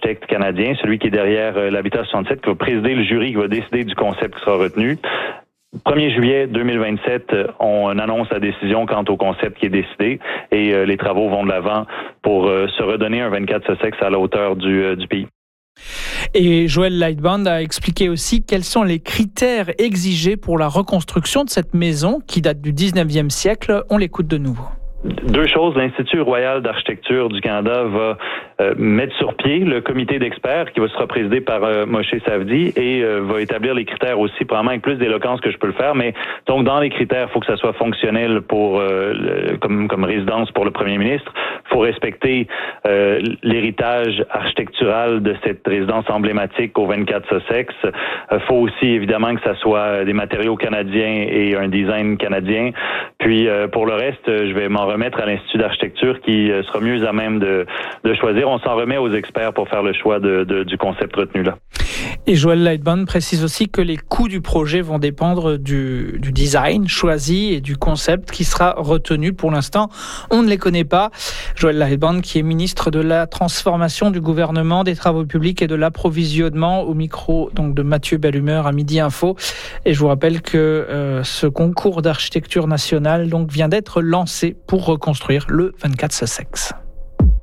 architecte canadien, celui qui est derrière l'Habitat 67, qui va présider le jury qui va décider du concept qui sera retenu. 1er juillet 2027, on annonce la décision quant au concept qui est décidé et les travaux vont de l'avant pour se redonner un 24 Sussex à la hauteur du pays. Et Joël Lightband a expliqué aussi quels sont les critères exigés pour la reconstruction de cette maison qui date du 19e siècle. On l'écoute de nouveau. Deux choses. L'Institut royal d'architecture du Canada va mettre sur pied le comité d'experts qui va se présidé par Moshe Savdi et va établir les critères aussi, probablement avec plus d'éloquence que je peux le faire. Mais donc, dans les critères, il faut que ça soit fonctionnel pour comme résidence pour le premier ministre. Il faut respecter l'héritage architectural de cette résidence emblématique au 24 Sussex. Il faut aussi, évidemment, que ça soit des matériaux canadiens et un design canadien. Puis, pour le reste, je vais m'en remettre à l'Institut d'architecture qui sera mieux à même de choisir. On s'en remet aux experts pour faire le choix du concept retenu là. Et Joël Lightband précise aussi que les coûts du projet vont dépendre du design choisi et du concept qui sera retenu. Pour l'instant, on ne les connaît pas. Joël Lightband, qui est ministre de la Transformation du gouvernement, des Travaux publics et de l'approvisionnement, au micro donc de Mathieu Bellumeur à Midi Info. Et je vous rappelle que ce concours d'architecture nationale donc vient d'être lancé pour reconstruire le 24 Sussex.